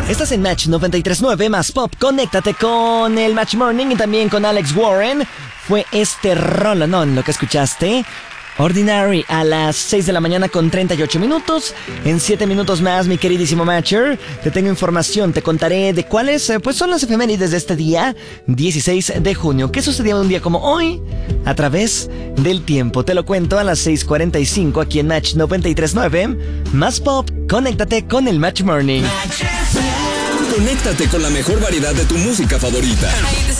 Estás en Match 93.9 más Pop. Conéctate con el Match Morning y también con Alex Warren. Fue este rolonón lo que escuchaste. Ordinary a las 6 de la mañana con 38 minutos. En 7 minutos más, mi queridísimo Matcher, te tengo información, te contaré de cuáles son las efemérides de este día, 16 de junio. ¿Qué sucedió un día como hoy? A través del tiempo. Te lo cuento a las 6:45 aquí en Match 93.9. Más Pop, conéctate con el Match Morning. Conéctate con la mejor variedad de tu música favorita.